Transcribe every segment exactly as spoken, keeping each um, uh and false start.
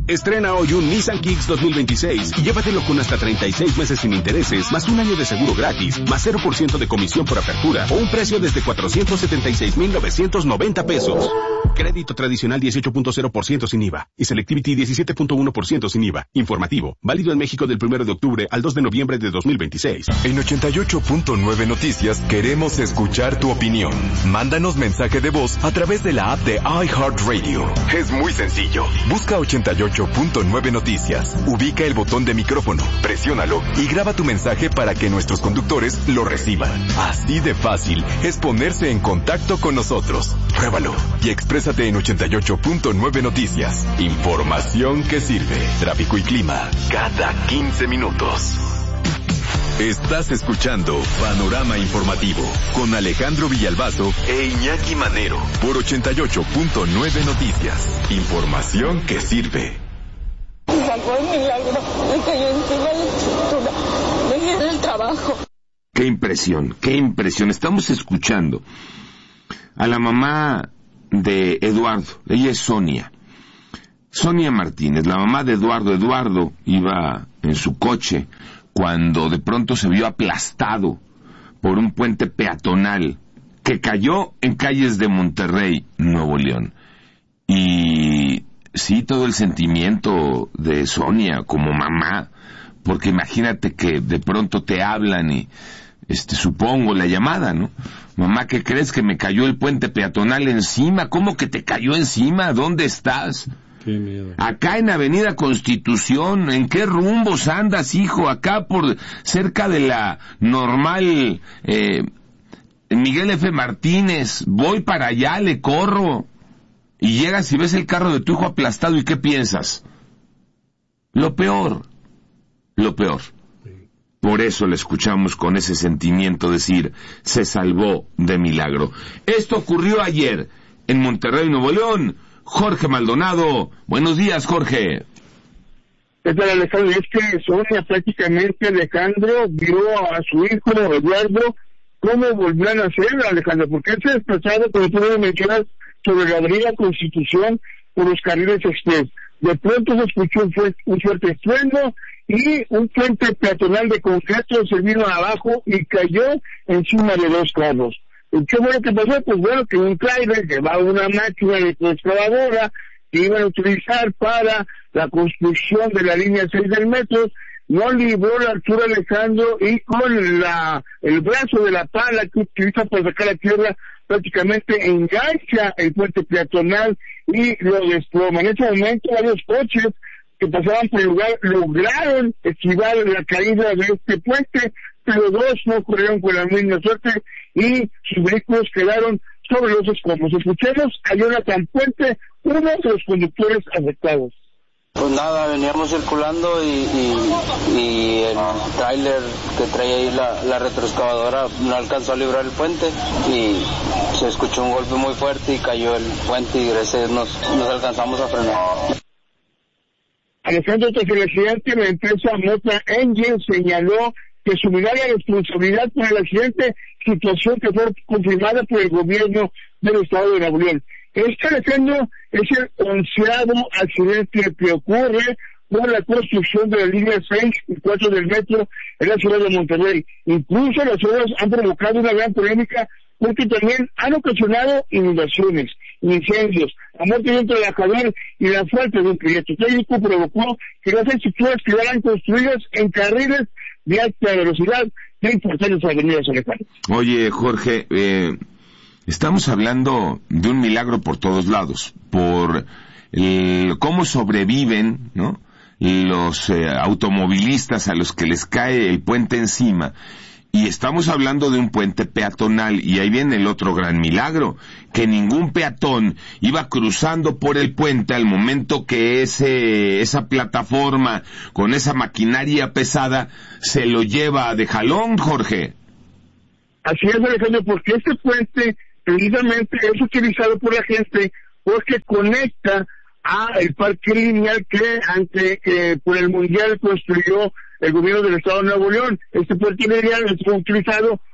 Estrena hoy un Nissan Kicks dos mil veintiséis y llévatelo con hasta treinta y seis meses sin intereses, más un año de seguro gratis, más cero por ciento de comisión por apertura o un precio desde cuatrocientos setenta y seis mil novecientos noventa pesos. Crédito tradicional dieciocho punto cero por ciento sin I V A y Selectivity diecisiete punto uno por ciento sin I V A. Informativo, válido en México del primero de octubre al dos de noviembre de dos mil veintiséis. En ochenta y ocho punto nueve Noticias queremos escuchar tu opinión. Mándanos mensaje de voz a través de la app de iHeartRadio. Es muy sencillo. Busca ochenta y ocho punto nueve Noticias. Ubica el botón de micrófono, presiónalo y graba tu mensaje para que nuestros conductores lo reciban. Así de fácil es ponerse en contacto con nosotros. Pruébalo y exprésate en ochenta y ocho punto nueve Noticias. Información que sirve. Tráfico y clima cada quince minutos. Estás escuchando Panorama Informativo con Alejandro Villalbazo e Iñaki Manero por ochenta y ocho punto nueve Noticias. Información que sirve. Salvó el milagro, me cayó encima de la estructura, dejé el trabajo. Qué impresión, qué impresión. Estamos escuchando a la mamá de Eduardo, ella es Sonia. Sonia Martínez, la mamá de Eduardo. Eduardo iba en su coche cuando de pronto se vio aplastado por un puente peatonal que cayó en calles de Monterrey, Nuevo León. Y sí, todo el sentimiento de Sonia como mamá, porque imagínate que de pronto te hablan y, este, supongo la llamada, ¿no? Mamá, ¿qué crees? Que me cayó el puente peatonal encima. ¿Cómo que te cayó encima? ¿Dónde estás? Qué miedo. Acá en Avenida Constitución. ¿En qué rumbos andas, hijo? Acá por cerca de la normal eh, Miguel F. Martínez. Voy para allá, le corro. Y llegas y ves el carro de tu hijo aplastado, ¿y qué piensas? Lo peor, lo peor. Por eso le escuchamos con ese sentimiento decir, se salvó de milagro. Esto ocurrió ayer en Monterrey, Nuevo León. Jorge Maldonado, buenos días, Jorge. ¿Qué tal, Alejandro? Es que Sonia prácticamente, Alejandro, vio a su hijo Eduardo cómo volvió a nacer, Alejandro, porque él se ha desplazado, como tú me mencionas, sobre la avenida Constitución por los carriles express. De pronto se escuchó un, fuerte, un fuerte estruendo y un puente peatonal de concreto se vino abajo y cayó encima de dos carros. ¿Y qué fue lo que pasó? Pues bueno, que un trailer llevaba una máquina de excavadora que iban a utilizar para la construcción de la línea seis del metro, no libró la altura, Alejandro, y con la el brazo de la pala que utiliza para sacar la tierra, prácticamente engancha el puente peatonal y lo desploma. En ese momento varios coches que pasaban por el lugar lograron esquivar la caída de este puente, pero dos no corrieron con la misma suerte y sus vehículos quedaron sobre los escombros. Escuchemos a Jonathan Puente, uno de los conductores afectados. Pues nada, veníamos circulando y, y, y el tráiler que traía ahí la, la retroexcavadora no alcanzó a librar el puente y se escuchó un golpe muy fuerte y cayó el puente y gracias a Dios nos, nos alcanzamos a frenar. Alejandro, tras el accidente, la empresa Mota Engine señaló que asumirá la responsabilidad por el accidente, situación que fue confirmada por el gobierno del estado de Nuevo León. Este, Alejandro, es el onceavo accidente que ocurre por la construcción de la línea seis y cuatro del metro en la ciudad de Monterrey. Incluso las obras han provocado una gran polémica porque también han ocasionado inundaciones, incendios, la muerte de un trabajador y la falta de un proyecto técnico provocó que las estructuras quedaran construidas en carriles de alta velocidad de importantes avenidas, Alejandro. Oye, Jorge, eh, estamos hablando de un milagro por todos lados, por el, cómo sobreviven, ¿no?, los eh, automovilistas a los que les cae el puente encima. Y estamos hablando de un puente peatonal, y ahí viene el otro gran milagro, que ningún peatón iba cruzando por el puente al momento que ese esa plataforma con esa maquinaria pesada se lo lleva de jalón, Jorge. Así es, Alejandro, porque este puente precisamente es utilizado por la gente porque conecta a el parque lineal que ante eh, por el Mundial construyó el gobierno del estado de Nuevo León. Este puente lineal es utilizado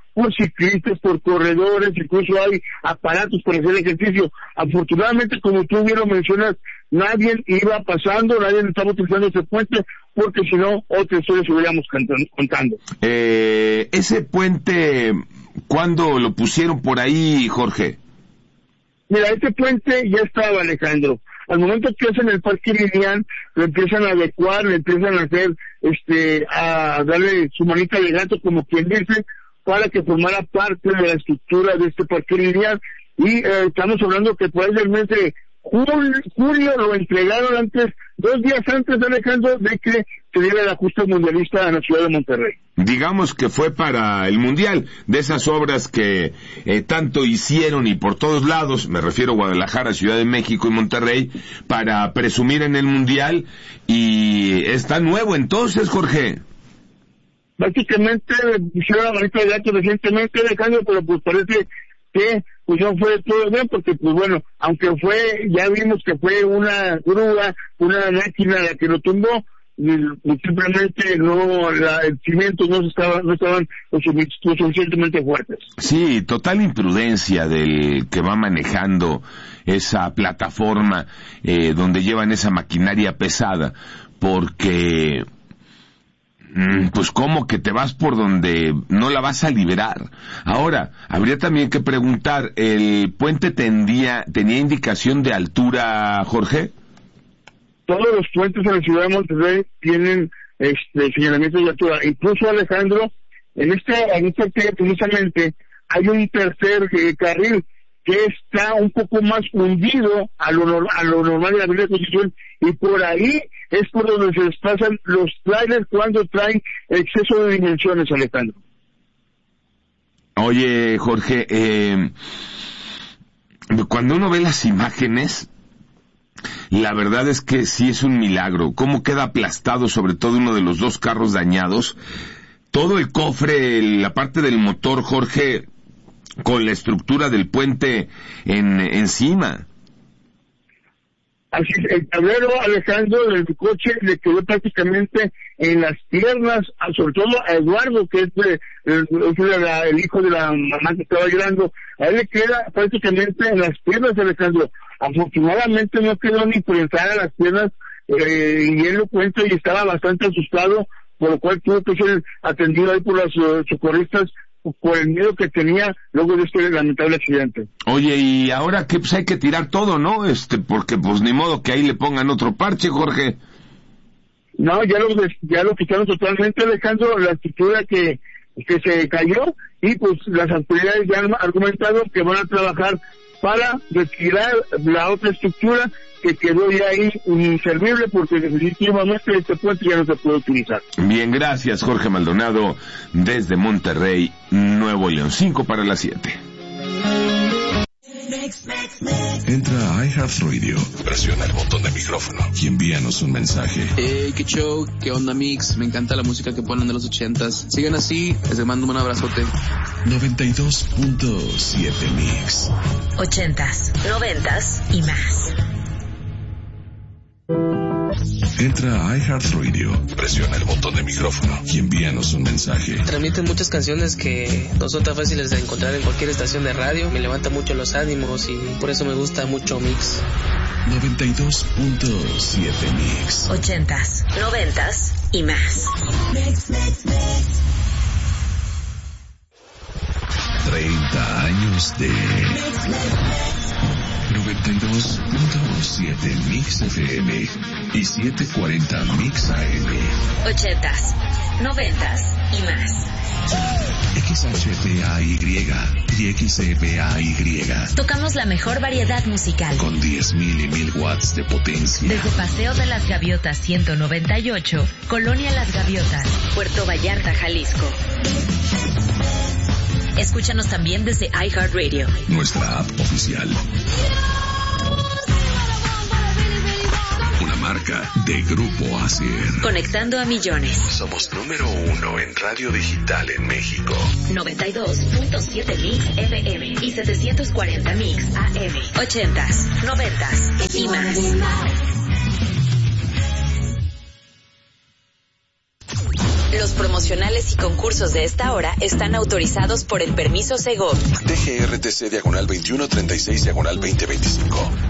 por ciclistas, por corredores, incluso hay aparatos para hacer ejercicio. Afortunadamente, como tú bien lo mencionas, nadie iba pasando, nadie estaba utilizando ese puente, porque si no, otra historia estuviéramos contando. Eh, ese puente, ¿cuándo lo pusieron por ahí, Jorge? Mira, este puente ya estaba, Alejandro. Al momento que hacen el parque lineal, lo empiezan a adecuar, le empiezan a hacer, este, a darle su manita de gato, como quien dice, para que formara parte de la estructura de este parque lineal. Y eh, estamos hablando que por ahí del mes de julio, julio lo entregaron antes, dos días antes, de Alejandro, de que se diera la justa mundialista en la ciudad de Monterrey. Digamos que fue para el Mundial, de esas obras que eh, tanto hicieron y por todos lados, me refiero a Guadalajara, Ciudad de México y Monterrey, para presumir en el Mundial, y está nuevo entonces, Jorge. Básicamente hicieron la manita de gato recientemente, Alejandro, pero pues parece que pues no fue todo bien, porque pues bueno, aunque fue, ya vimos que fue una grúa, una máquina la que lo tumbó, y simplemente no, la, el cimiento no estaba, no estaban lo, lo suficientemente fuertes. Sí, total imprudencia del que va manejando esa plataforma eh, donde llevan esa maquinaria pesada, porque pues cómo que te vas por donde no la vas a liberar. Ahora, habría también que preguntar, ¿el puente tendía, tenía indicación de altura, Jorge? Todos los puentes en la ciudad de Monterrey tienen este señalamientos de altura. Incluso, Alejandro, en este, en este arteria precisamente hay un tercer eh, carril que está un poco más hundido a lo, a lo normal de la primera posición, y por ahí es por donde se desplazan los trailers cuando traen exceso de dimensiones, Alejandro. Oye, Jorge, eh, cuando uno ve las imágenes, la verdad es que sí es un milagro. Cómo queda aplastado, sobre todo uno de los dos carros dañados. Todo el cofre, la parte del motor, Jorge, con la estructura del puente en encima. Así es, el tablero, Alejandro, del coche le quedó prácticamente en las piernas, sobre todo a Eduardo, que es, de, el, el, el hijo de la mamá que estaba llorando. A él le queda prácticamente en las piernas, Alejandro. Afortunadamente no quedó ni prensada las piernas, eh, y él lo cuenta y estaba bastante asustado, por lo cual tuvo que ser atendido ahí por los uh, socorristas, por el miedo que tenía luego de este lamentable accidente. Oye, y ahora que pues hay que tirar todo, ¿no? Este, porque pues ni modo que ahí le pongan otro parche, Jorge. No, ya lo ya lo quitaron totalmente, Alejandro, la estructura que que se cayó, y pues las autoridades ya han argumentado que van a trabajar para retirar la otra estructura que quedó ya ahí inservible, porque definitivamente este puente ya no se puede utilizar. Bien, gracias, Jorge Maldonado, desde Monterrey, Nuevo León. Cinco para las siete. Entra a iHeartRadio, presiona el botón de micrófono y envíanos un mensaje. Hey, qué show, qué onda, Mix. Me encanta la música que ponen de los ochentas. Sigan así, les mando un abrazote. noventa y dos punto siete Mix. Ochentas, noventas y más. Entra a iHeartRadio, presiona el botón de micrófono y envíanos un mensaje. Transmiten muchas canciones que no son tan fáciles de encontrar en cualquier estación de radio. Me levanta mucho los ánimos y por eso me gusta mucho Mix. noventa y dos punto siete Mix. Ochentas, noventas y más. Mix, mix, mix. treinta años de noventa y dos punto siete Mix F M y setecientos cuarenta Mix A M. Ochentas, noventas y más. X H P A Y y X E P A Y. Tocamos la mejor variedad musical con diez mil y mil watts de potencia. Desde Paseo de las Gaviotas ciento noventa y ocho, Colonia Las Gaviotas, Puerto Vallarta, Jalisco. Escúchanos también desde iHeartRadio, nuestra app oficial. Una marca de Grupo Acer. Conectando a millones. Somos número uno en radio digital en México. noventa y dos punto siete Mix F M y setecientos cuarenta Mix A M. Ochentas, noventas y más. Los promos promocionales y concursos de esta hora están autorizados por el permiso Segov. D G R T C diagonal veintiuno treinta y seis diagonal veinte veinticinco.